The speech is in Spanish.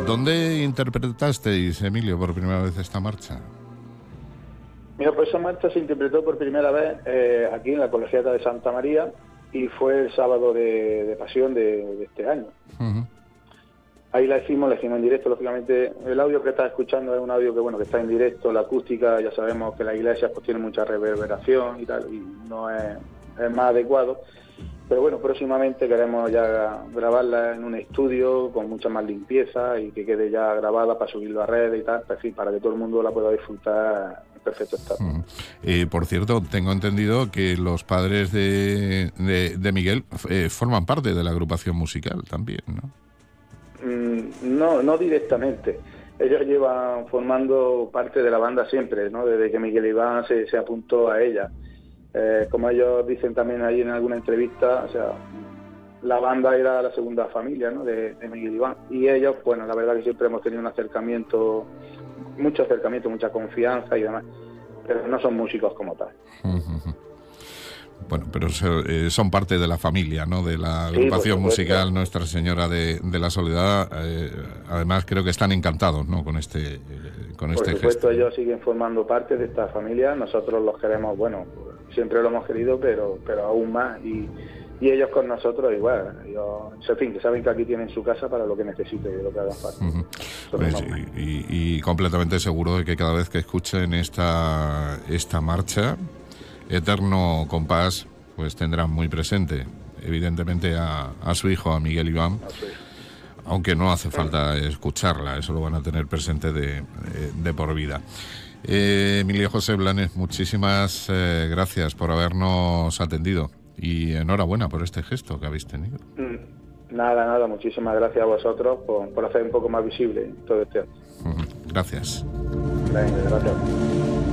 ¿Dónde interpretasteis, Emilio, por primera vez esta marcha? Mira, pues esa marcha se interpretó por primera vez aquí en la Colegiata de Santa María y fue el sábado de Pasión de este año. Uh-huh. Ahí la hicimos en directo, lógicamente. El audio que estás escuchando es un audio que está en directo. La acústica, ya sabemos que la iglesia pues tiene mucha reverberación y tal, y no es más adecuado. Pero bueno, próximamente queremos ya grabarla en un estudio con mucha más limpieza y que quede ya grabada para subirlo a redes y tal, en fin, para que todo el mundo la pueda disfrutar en perfecto estado. Por cierto, tengo entendido que los padres de Miguel forman parte de la agrupación musical también, ¿no? No directamente. Ellos llevan formando parte de la banda siempre, ¿no? Desde que Miguel Iván se apuntó a ella. Como ellos dicen también ahí en alguna entrevista, o sea, la banda era la segunda familia, ¿no? de Miguel Iván. Y ellos, bueno, la verdad que siempre hemos tenido mucho acercamiento, mucha confianza y demás, pero no son músicos como tal. Uh-huh. Bueno, pero son parte de la familia, ¿no? De la agrupación musical Nuestra Señora de la Soledad. Además, creo que están encantados, ¿no? con este Por supuesto, gesto. Ellos siguen formando parte de esta familia. Nosotros los queremos, bueno, siempre lo hemos querido, pero aún más. Y ellos con nosotros igual. En fin, que saben que aquí tienen su casa para lo que necesite y lo que hagan falta. Uh-huh. Pues, y completamente seguro de que cada vez que escuchen esta marcha, Eterno Compás, pues tendrán muy presente, evidentemente, a su hijo, a Miguel Iván, aunque no hace falta escucharla, eso lo van a tener presente de por vida. Emilio José Blanes, muchísimas gracias por habernos atendido y enhorabuena por este gesto que habéis tenido. Nada, muchísimas gracias a vosotros por hacer un poco más visible todo este año. Gracias. Venga, gracias.